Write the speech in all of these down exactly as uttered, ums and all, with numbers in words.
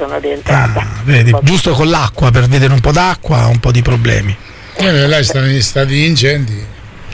sono rientrata. Ah, vedi, giusto con l'acqua, per vedere un po' d'acqua, un po' di problemi. Eh, là stanno negli stati di incendi.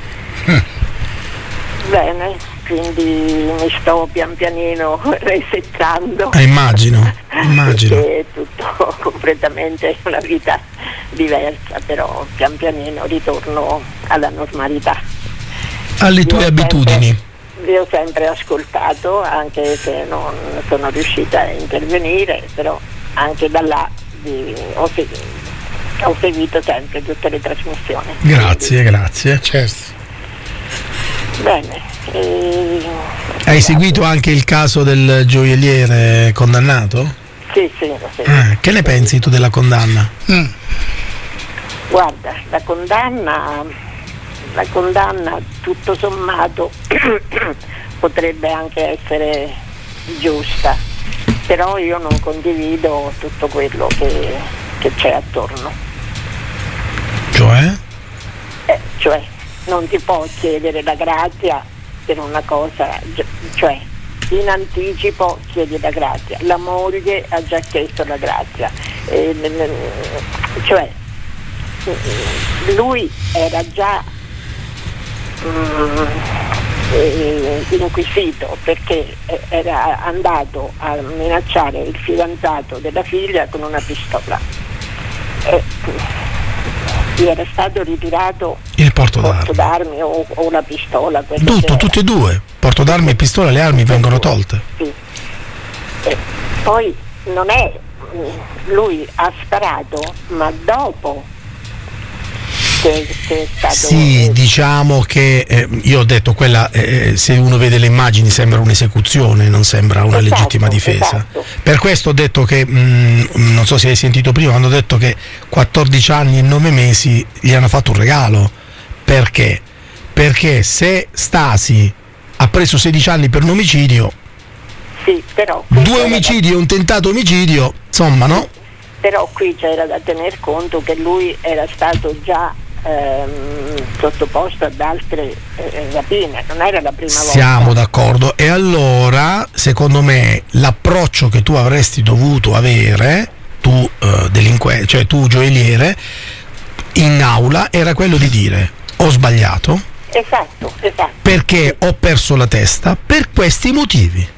Bene, quindi mi sto pian pianino resettando. Eh, immagino, immagino. Perché è tutto completamente una vita diversa, però pian pianino ritorno alla normalità. Alle tue Io abitudini. Sempre, vi ho sempre ascoltato, anche se non sono riuscita a intervenire, però anche da là vi, ho, ho seguito sempre tutte le trasmissioni. Grazie, quindi, grazie. Certo. Bene. E... Hai seguito anche il caso del gioielliere condannato? Sì, sì, lo seguo. Eh, che ne pensi tu della condanna? Mm. Guarda, la condanna, la condanna tutto sommato potrebbe anche essere giusta, però io non condivido tutto quello che, che c'è attorno. Cioè? Eh, cioè, non ti può chiedere la grazia per una cosa, cioè in anticipo chiedi la grazia, la moglie ha già chiesto la grazia, eh, cioè lui era già mm, eh, inquisito perché era andato a minacciare il fidanzato della figlia con una pistola. Eh, gli era stato ritirato il porto, porto d'armi, d'armi o, o la pistola, tutto, tutte e due, porto d'armi e pistola, le armi vengono tolte. Sì. E poi non è, lui ha sparato, ma dopo che, che è stato... Sì, diciamo che eh, io ho detto quella, eh, se uno vede le immagini sembra un'esecuzione, non sembra una esatto, legittima difesa. Esatto. Per questo ho detto che, mh, non so se hai sentito prima, quando ho detto che quattordici anni e nove mesi gli hanno fatto un regalo. Perché? Perché se Stasi ha preso sedici anni per un omicidio, sì, però due omicidi e un tentato omicidio, insomma, no? Però qui c'era da tener conto che lui era stato già ehm, sottoposto ad altre eh, rapine, non era la prima volta. Siamo d'accordo. E allora, secondo me, l'approccio che tu avresti dovuto avere, tu eh, delinquente, cioè tu gioielliere, in aula era quello di dire: ho sbagliato, esatto, esatto, perché ho perso la testa per questi motivi.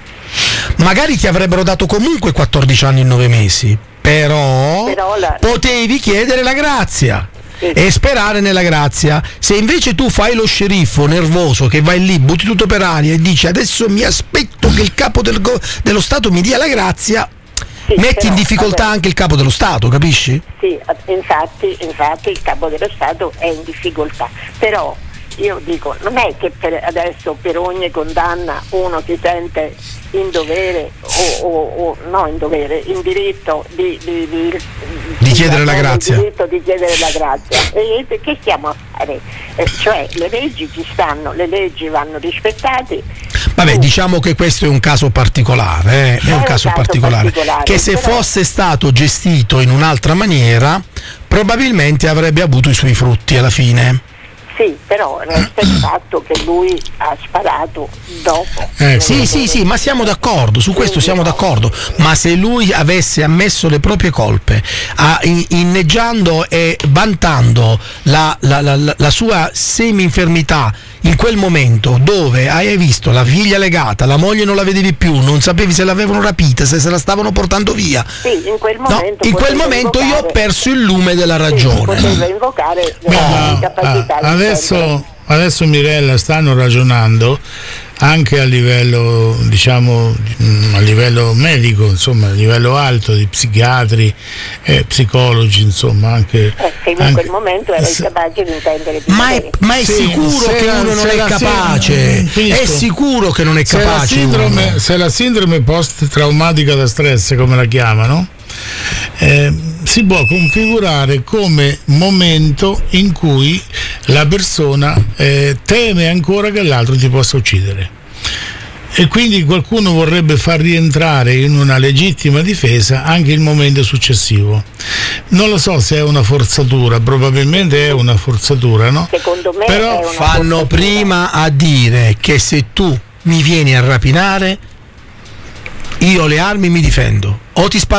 Magari ti avrebbero dato comunque quattordici anni e nove mesi, però, però la... potevi chiedere la grazia sì. E sperare nella grazia. Se invece tu fai lo sceriffo nervoso che vai lì, butti tutto per aria e dici adesso mi aspetto che il capo del go- dello Stato mi dia la grazia, sì, metti però, in difficoltà vabbè. Anche il capo dello Stato, capisci? Sì, infatti, infatti il capo dello Stato è in difficoltà, però io dico, non è che per adesso per ogni condanna uno si sente in dovere o, o, o no in dovere, in diritto di, di, di, di chiedere la grazia. In diritto di chiedere la grazia. E che stiamo a fare? Eh, cioè le leggi ci stanno, le leggi vanno rispettate. Vabbè, diciamo che questo è un caso particolare, eh? è, è un caso, caso particolare, particolare che se però... fosse stato gestito in un'altra maniera probabilmente avrebbe avuto i suoi frutti alla fine. Sì, però resta il fatto che lui ha sparato dopo. Eh, sì, sì, sì, ma siamo d'accordo, su questo siamo d'accordo. Ma se lui avesse ammesso le proprie colpe, a, in, inneggiando e vantando la, la, la, la sua semi-infermità in quel momento dove hai visto la figlia legata, la moglie non la vedevi più, non sapevi se l'avevano rapita, se se la stavano portando via. Sì, in quel momento, no, in quel momento invocare, io ho perso il lume della ragione. Sì, poteva invocare la no, capacità ah, adesso, adesso Mirella stanno ragionando anche a livello, diciamo, a livello medico, insomma, a livello alto di psichiatri e psicologi, insomma, anche, eh, che in anche quel momento era incapace di intendere più. Ma è, ma è sì, sicuro che la, uno non è capace, è sicuro che non è capace. Se la sindrome, se la sindrome post-traumatica da stress, come la chiamano, eh, si può configurare come momento in cui la persona eh, teme ancora che l'altro ti possa uccidere e quindi qualcuno vorrebbe far rientrare in una legittima difesa anche il momento successivo. Non lo so se è una forzatura, probabilmente è una forzatura, no? Secondo me però è una fanno forzatura. Prima a dire che se tu mi vieni a rapinare io le armi mi difendo, o ti sparo